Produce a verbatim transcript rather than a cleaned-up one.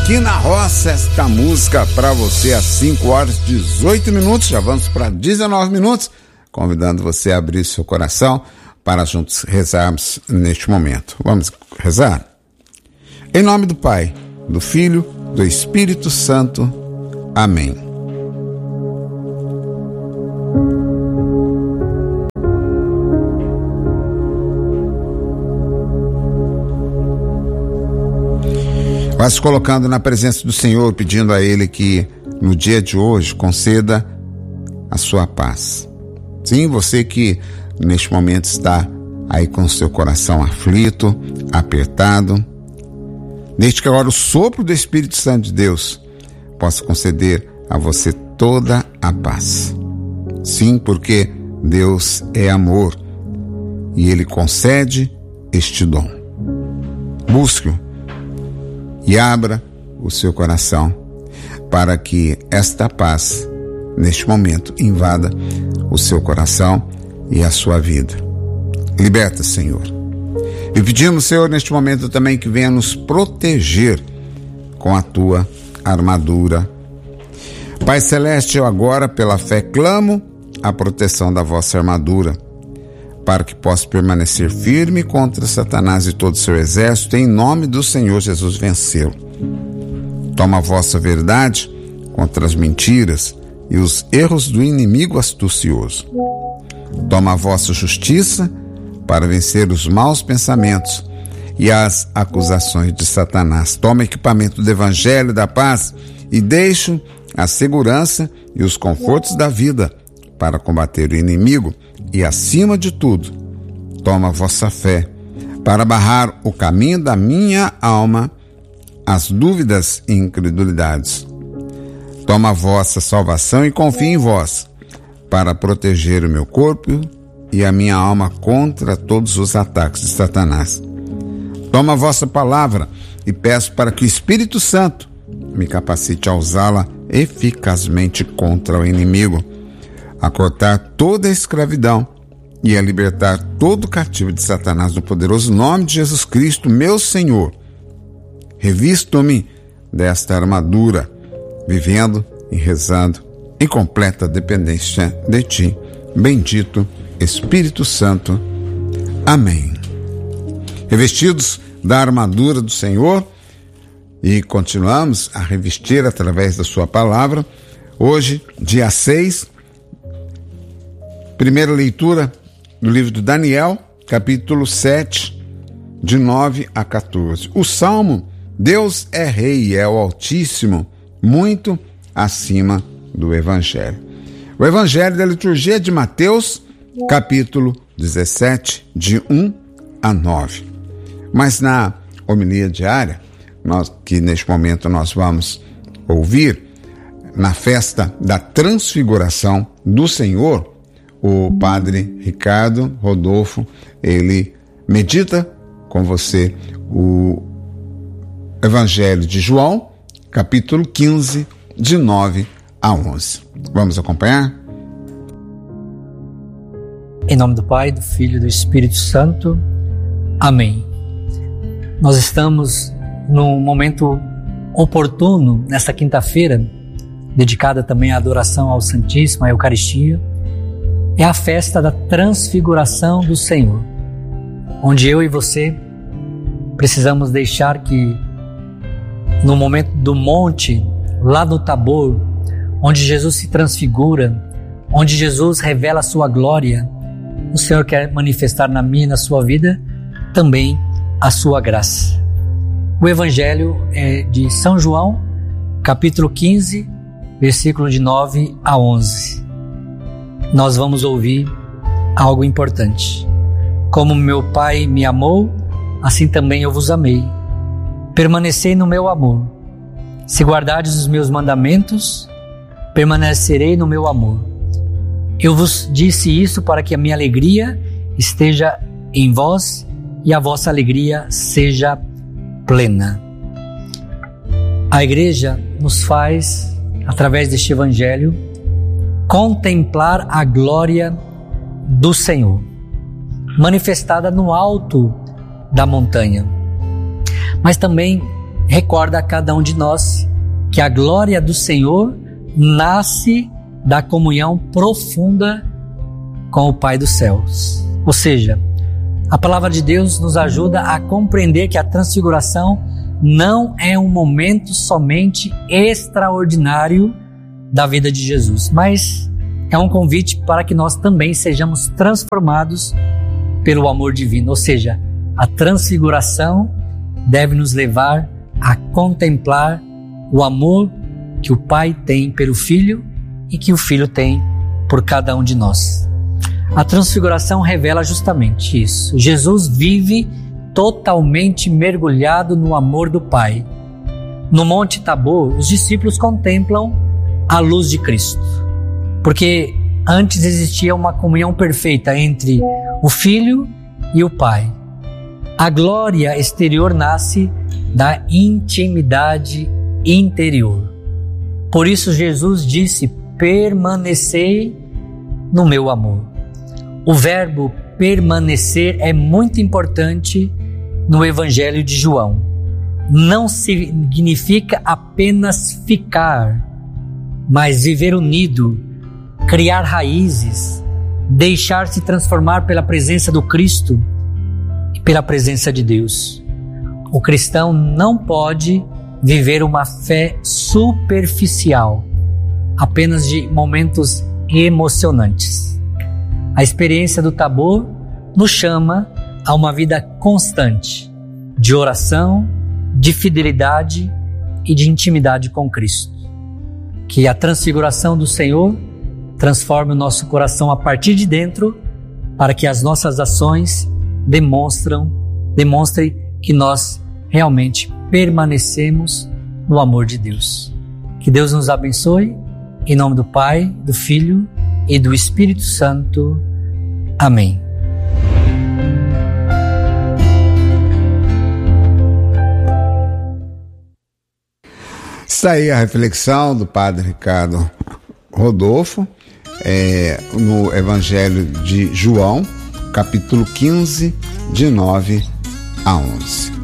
Aqui na Roça, esta música para você às cinco horas e dezoito minutos, já vamos para dezenove minutos, convidando você a abrir seu coração para juntos rezarmos neste momento. Vamos rezar? Em nome do Pai, do Filho, do Espírito Santo. Amém. Vai se colocando na presença do Senhor, pedindo a Ele que no dia de hoje conceda a sua paz. Sim, você que neste momento está aí com o seu coração aflito, apertado, desde que agora o sopro do Espírito Santo de Deus possa conceder a você toda a paz. Sim, porque Deus é amor e Ele concede este dom. Busque-o e abra o seu coração para que esta paz, neste momento, invada o seu coração e a sua vida. Liberta, Senhor. E pedimos, Senhor, neste momento também que venha nos proteger com a tua armadura. Pai Celeste, eu agora, pela fé, clamo a proteção da vossa armadura, para que possa permanecer firme contra Satanás e todo o seu exército, em nome do Senhor Jesus vencê-lo. Toma a vossa verdade contra as mentiras e os erros do inimigo astucioso. Toma a vossa justiça para vencer os maus pensamentos e as acusações de Satanás. Toma equipamento do Evangelho da paz e deixe a segurança e os confortos da vida para combater o inimigo. E, acima de tudo, toma a vossa fé para barrar o caminho da minha alma, as dúvidas e incredulidades. Toma a vossa salvação e confia em vós para proteger o meu corpo e a minha alma contra todos os ataques de Satanás. Toma a vossa palavra e peço para que o Espírito Santo me capacite a usá-la eficazmente contra o inimigo, a cortar toda a escravidão e a libertar todo o cativo de Satanás no poderoso nome de Jesus Cristo, meu Senhor. Revisto-me desta armadura, vivendo e rezando em completa dependência de Ti, bendito Espírito Santo. Amém. Revestidos da armadura do Senhor, e continuamos a revestir através da sua palavra, hoje, dia seis, primeira leitura do livro de Daniel, capítulo sete, de nove a quatorze. O Salmo, Deus é Rei e é o Altíssimo, muito acima do Evangelho. O Evangelho da liturgia de Mateus, capítulo dezessete, de um a nove. Mas na homilia diária, nós, que neste momento nós vamos ouvir, na festa da transfiguração do Senhor, o padre Ricardo Rodolfo, ele medita com você o Evangelho de João, capítulo quinze, de nove a onze. Vamos acompanhar? Em nome do Pai, do Filho e do Espírito Santo. Amém. Nós estamos num momento oportuno, nesta quinta-feira, dedicada também à adoração ao Santíssimo, à Eucaristia. É a festa da transfiguração do Senhor, onde eu e você precisamos deixar que no momento do monte, lá no Tabor, onde Jesus se transfigura, onde Jesus revela a sua glória, o Senhor quer manifestar na minha e na sua vida também a sua graça. O Evangelho é de São João, capítulo quinze, versículo de nove a onze. Nós vamos ouvir algo importante. Como meu Pai me amou, assim também eu vos amei. Permanecei no meu amor. Se guardardes os meus mandamentos, permanecerei no meu amor. Eu vos disse isso para que a minha alegria esteja em vós e a vossa alegria seja plena. A Igreja nos faz, através deste Evangelho, contemplar a glória do Senhor, manifestada no alto da montanha. Mas também recorda a cada um de nós que a glória do Senhor nasce da comunhão profunda com o Pai dos céus. Ou seja, a palavra de Deus nos ajuda a compreender que a transfiguração não é um momento somente extraordinário da vida de Jesus, mas é um convite para que nós também sejamos transformados pelo amor divino. Ou seja, a transfiguração deve nos levar a contemplar o amor que o Pai tem pelo Filho e que o Filho tem por cada um de nós. A transfiguração revela justamente isso. Jesus vive totalmente mergulhado no amor do Pai. No Monte Tabor, os discípulos contemplam a luz de Cristo, porque antes existia uma comunhão perfeita entre o Filho e o Pai. A glória exterior nasce da intimidade interior. Por isso Jesus disse: permanecei no meu amor. O verbo permanecer é muito importante no Evangelho de João. Não significa apenas ficar, mas viver unido, criar raízes, deixar-se transformar pela presença do Cristo e pela presença de Deus. O cristão não pode viver uma fé superficial, apenas de momentos emocionantes. A experiência do Tabor nos chama a uma vida constante de oração, de fidelidade e de intimidade com Cristo. Que a transfiguração do Senhor transforme o nosso coração a partir de dentro, para que as nossas ações demonstram, demonstrem que nós realmente permanecemos no amor de Deus. Que Deus nos abençoe, em nome do Pai, do Filho e do Espírito Santo. Amém. Está aí a reflexão do Padre Ricardo Rodolfo, é, no Evangelho de João, capítulo quinze, de nove a onze.